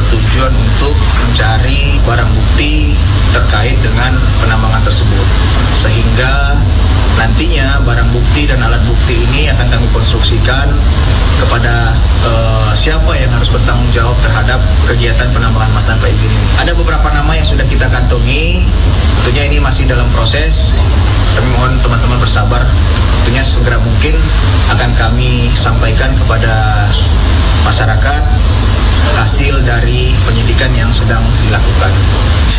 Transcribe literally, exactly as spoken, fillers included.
bertujuan untuk mencari barang bukti terkait dengan penambangan tersebut. Sehingga nantinya barang bukti dan alat bukti ini akan kami konstruksikan kepada uh, siapa yang harus bertanggung jawab terhadap kegiatan penambangan emas tanpa izin ini. Ada beberapa nama yang sudah kita kantongi, tentunya ini masih dalam proses. Kami mohon teman-teman bersabar, tentunya segera mungkin akan kami sampaikan kepada masyarakat hasil dari penyidikan yang sedang dilakukan.